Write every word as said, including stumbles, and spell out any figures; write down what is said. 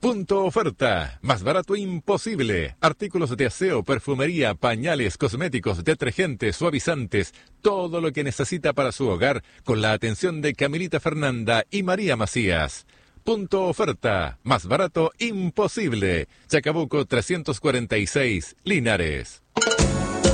Punto oferta. Más barato imposible. Artículos de aseo, perfumería, pañales, cosméticos, detergentes, suavizantes. Todo lo que necesita para su hogar con la atención de Camilita Fernanda y María Macías. Punto oferta. Más barato imposible. Chacabuco trescientos cuarenta y seis, Linares.